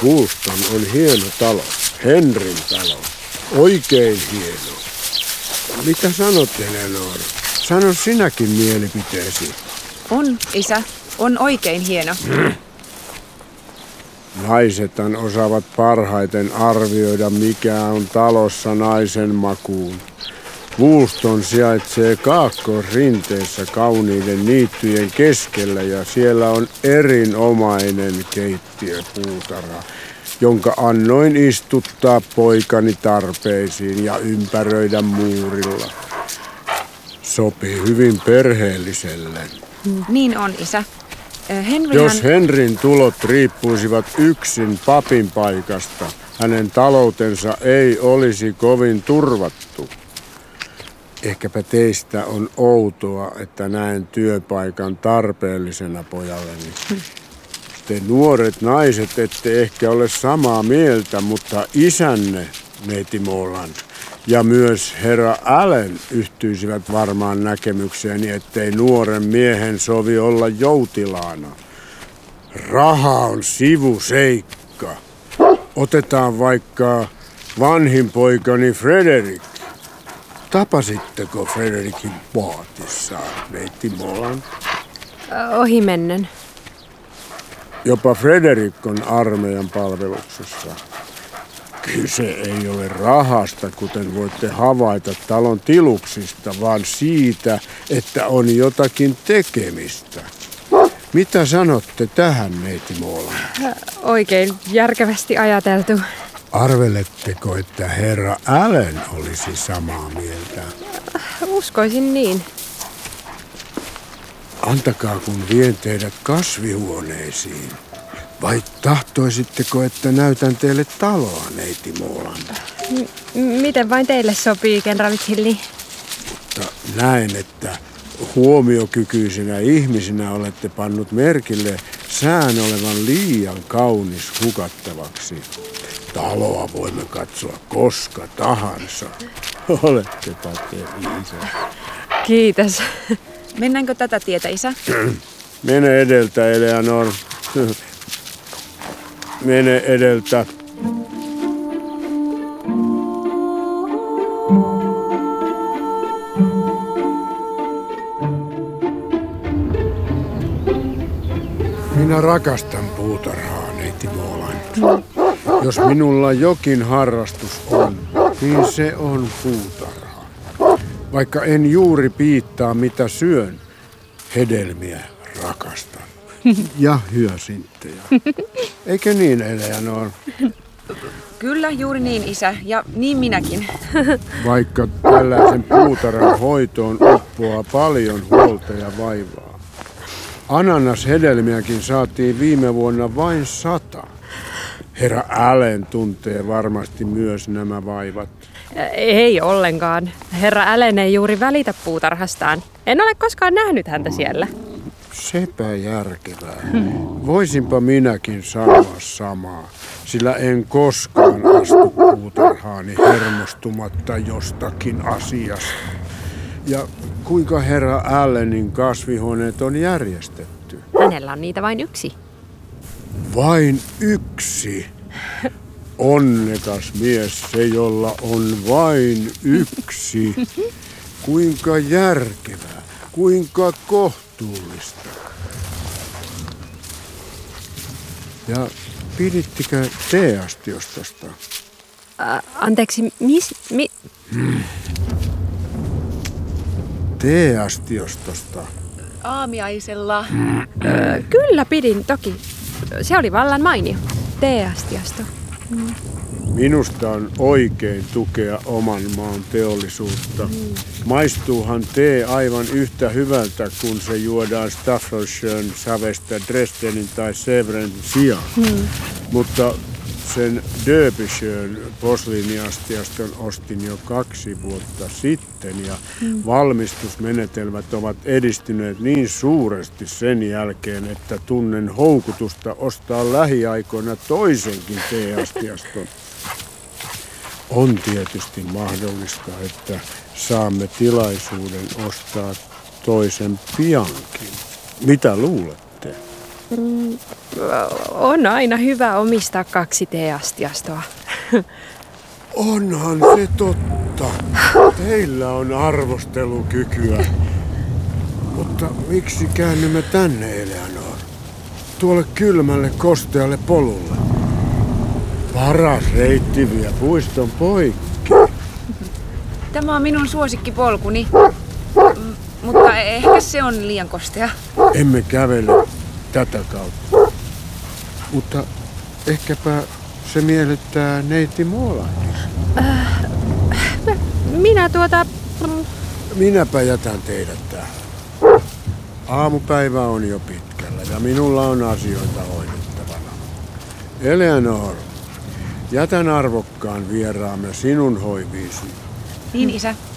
Woolston on hieno talo. Henryn talo. Oikein hieno. Mitä sanot, Eleanor? Sano sinäkin mielipiteesi. On, isä. On oikein hieno. Naisethan osaavat parhaiten arvioida, mikä on talossa naisen makuun. Woolston sijaitsee kaakkoisrinteessä kauniiden niittyjen keskellä ja siellä on erinomainen keittiöpuutarha, jonka annoin istuttaa poikani tarpeisiin ja ympäröidä muurilla. Sopii hyvin perheelliselle. Niin on, isä. Jos Henryn tulot riippuisivat yksin papin paikasta, hänen taloutensa ei olisi kovin turvattu. Ehkäpä teistä on outoa, että näen työpaikan tarpeellisena pojalleni. Te nuoret naiset ette ehkä ole samaa mieltä, mutta isänne, neiti Moland, ja myös herra Allen yhtyisivät varmaan näkemykseeni, ettei nuoren miehen sovi olla joutilaana. Raha on sivuseikka. Otetaan vaikka vanhin poikani Frederick. Tapasitteko Frederickin paatissa, neiti Moland? Ohimennen. Jopa Frederick on armeijan palveluksessa. Kyse ei ole rahasta, kuten voitte havaita talon tiluksista, vaan siitä, että on jotakin tekemistä. Mitä sanotte tähän, neiti Moland? Oikein järkevästi ajateltu. Arveletteko, että herra Allen olisi samaa mieltä? Uskoisin niin. Antakaa, kun vien teidät kasvihuoneisiin. Vai tahtoisitteko, että näytän teille taloa, neiti Moland? Miten vain teille sopii, kenraali Tilly? Mutta näen, että huomiokykyisinä ihmisinä olette pannut merkille sään olevan liian kaunis hukattavaksi. Taloa voimme katsoa koska tahansa. Olettepa te isä. Kiitos. Mennäänkö tätä tietä, isä? Mene edeltä, Eleanor. Mene edeltä. Minä rakastan puutarhaa, neiti Moland. Jos minulla jokin harrastus on, niin se on puutarha. Vaikka en juuri piittaa mitä syön, hedelmiä rakastan. Ja hyasinttejä. Eikö niin, Eleanor? Kyllä, juuri niin, isä. Ja niin minäkin. Vaikka tällaisen puutarhan hoitoon uppoaa paljon huolta ja vaivaa. Ananashedelmiäkin saatiin viime vuonna vain 100. Herra Allen tuntee varmasti myös nämä vaivat. Ei ollenkaan. Herra Allen ei juuri välitä puutarhastaan. En ole koskaan nähnyt häntä siellä. Sepä järkevää. Voisinpa minäkin sanoa samaa, sillä en koskaan astu puutarhaani hermostumatta jostakin asiasta. Ja kuinka herra Allenin kasvihuoneet on järjestetty? Hänellä on niitä vain yksi. Vain yksi? Onnekas mies se, jolla on vain yksi. Kuinka järkevää, kuinka kohtuullista. Ja pidittikö teeastiostosta? Anteeksi, Teeastiostosta. Aamiaisella. Kyllä pidin, toki. Se oli vallan mainio. Teeastiasto. Minusta on oikein tukea oman maan teollisuutta. Maistuuhan tee aivan yhtä hyvältä, kun se juodaan Staffelschön savestä Dresdenin tai Sevren sijaan. Mutta sen Derbyshire posliiniastiaston ostin jo 2 vuotta sitten ja valmistusmenetelmät ovat edistyneet niin suuresti sen jälkeen, että tunnen houkutusta ostaa lähiaikoina toisenkin teeastiaston. On tietysti mahdollista, että saamme tilaisuuden ostaa toisen piankin. Mitä luulette? On aina hyvä omistaa 2 teeastiastoa. Onhan se totta. Teillä on arvostelukykyä. Mutta miksi käännymme tänne, Eleanor? Tuolle kylmälle, kostealle polulle. Paras reitti vie puiston poikki. Tämä on minun suosikkipolkuni, mutta ehkä se on liian kostea. Emme kävele tätä kautta. Mutta ehkäpä se miellyttää neiti Moolakin. Minäpä jätän teidät tähän. Aamupäivä on jo pitkällä ja minulla on asioita hoidettavana. Eleanor, jätän arvokkaan vieraamme sinun hoiviisi. Niin, isä.